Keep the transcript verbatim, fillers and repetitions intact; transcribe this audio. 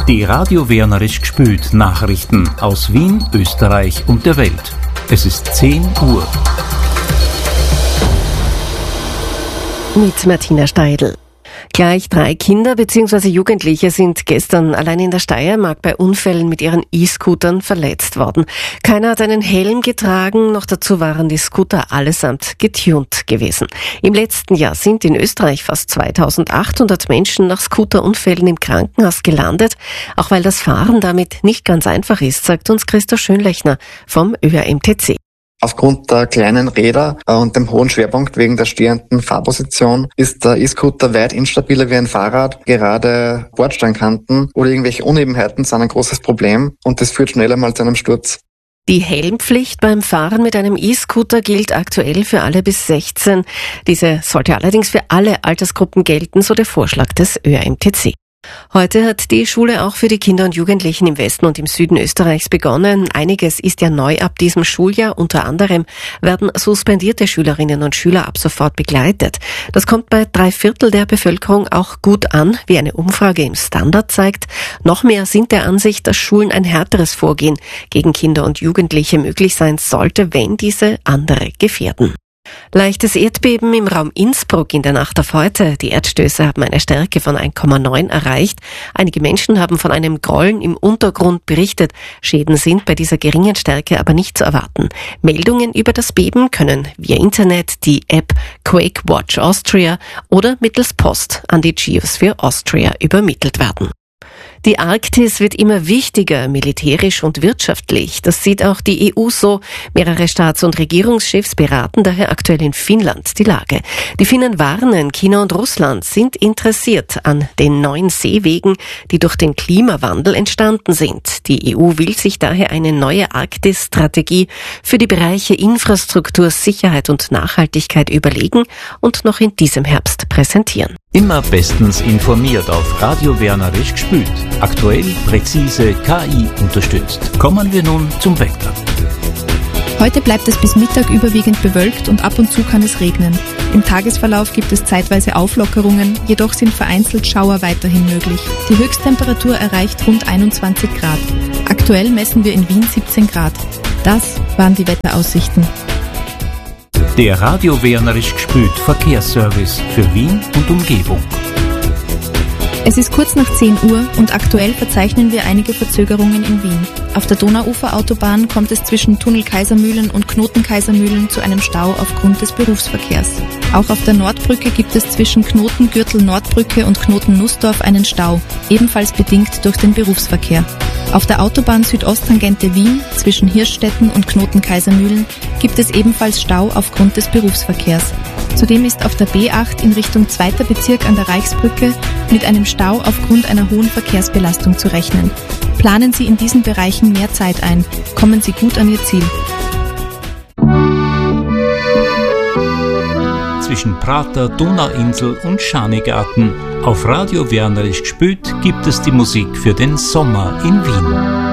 Die Radio Wernerisch gspült Nachrichten aus Wien, Österreich und der Welt. Es ist zehn Uhr. Mit Martina Steidl. Gleich drei Kinder bzw. Jugendliche sind gestern allein in der Steiermark bei Unfällen mit ihren E-Scootern verletzt worden. Keiner hat einen Helm getragen, noch dazu waren die Scooter allesamt getunt gewesen. Im letzten Jahr sind in Österreich fast zweitausendachthundert Menschen nach Scooterunfällen im Krankenhaus gelandet, auch weil das Fahren damit nicht ganz einfach ist, sagt uns Christoph Schönlechner vom Ö R M T C. Aufgrund der kleinen Räder und dem hohen Schwerpunkt wegen der stehenden Fahrposition ist der E-Scooter weit instabiler wie ein Fahrrad. Gerade Bordsteinkanten oder irgendwelche Unebenheiten sind ein großes Problem und das führt schneller mal zu einem Sturz. Die Helmpflicht beim Fahren mit einem E-Scooter gilt aktuell für alle bis sechzehn. Diese sollte allerdings für alle Altersgruppen gelten, so der Vorschlag des Ö R M T C. Heute hat die Schule auch für die Kinder und Jugendlichen im Westen und im Süden Österreichs begonnen. Einiges ist ja neu ab diesem Schuljahr. Unter anderem werden suspendierte Schülerinnen und Schüler ab sofort begleitet. Das kommt bei drei Viertel der Bevölkerung auch gut an, wie eine Umfrage im Standard zeigt. Noch mehr sind der Ansicht, dass Schulen ein härteres Vorgehen gegen Kinder und Jugendliche möglich sein sollte, wenn diese andere gefährden. Leichtes Erdbeben im Raum Innsbruck in der Nacht auf heute. Die Erdstöße haben eine Stärke von eins Komma neun erreicht. Einige Menschen haben von einem Grollen im Untergrund berichtet. Schäden sind bei dieser geringen Stärke aber nicht zu erwarten. Meldungen über das Beben können via Internet, die App Quake Watch Austria oder mittels Post an die Geosphere Austria übermittelt werden. Die Arktis wird immer wichtiger, militärisch und wirtschaftlich. Das sieht auch die E U so. Mehrere Staats- und Regierungschefs beraten daher aktuell in Finnland die Lage. Die Finnen warnen, China und Russland sind interessiert an den neuen Seewegen, die durch den Klimawandel entstanden sind. Die E U will sich daher eine neue Arktis-Strategie für die Bereiche Infrastruktur, Sicherheit und Nachhaltigkeit überlegen und noch in diesem Herbst präsentieren. Immer bestens informiert auf Radio Wernerisch gspült. Aktuell, präzise, K I unterstützt. Kommen wir nun zum Wetter. Heute bleibt es bis Mittag überwiegend bewölkt und ab und zu kann es regnen. Im Tagesverlauf gibt es zeitweise Auflockerungen, jedoch sind vereinzelt Schauer weiterhin möglich. Die Höchsttemperatur erreicht rund einundzwanzig Grad. Aktuell messen wir in Wien siebzehn Grad. Das waren die Wetteraussichten. Der Radio Wernerisch gspült Verkehrsservice für Wien und Umgebung. Es ist kurz nach zehn Uhr und aktuell verzeichnen wir einige Verzögerungen in Wien. Auf der Donauuferautobahn kommt es zwischen Tunnel Kaisermühlen und Knoten Kaisermühlen zu einem Stau aufgrund des Berufsverkehrs. Auch auf der Nordbrücke gibt es zwischen Knoten Gürtel Nordbrücke und Knoten Nussdorf einen Stau, ebenfalls bedingt durch den Berufsverkehr. Auf der Autobahn Südosttangente Wien zwischen Hirschstetten und Knoten Kaisermühlen gibt es ebenfalls Stau aufgrund des Berufsverkehrs. Zudem ist auf der B acht in Richtung zweiter Bezirk an der Reichsbrücke mit einem Stau aufgrund einer hohen Verkehrsbelastung zu rechnen. Planen Sie in diesen Bereichen mehr Zeit ein. Kommen Sie gut an Ihr Ziel. Zwischen Prater, Donauinsel und Schanigarten auf Radio Wernerisch gspült gibt es die Musik für den Sommer in Wien.